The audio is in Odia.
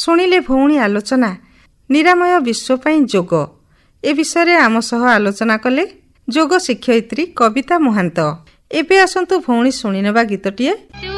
ଶୁଣିଲେ ଭଉଣୀ ଆଲୋଚନା ନିରାମୟ ବିଶ୍ୱ ପାଇଁ ଯୋଗ ଏ ବିଷୟରେ ଆମ ସହ ଆଲୋଚନା କଲେ ଯୋଗ ଶିକ୍ଷୟିତ୍ରୀ କବିତା ମହାନ୍ତ। ଏବେ ଆସନ୍ତୁ ଭଉଣୀ ଶୁଣିନେବା ଗୀତଟିଏ।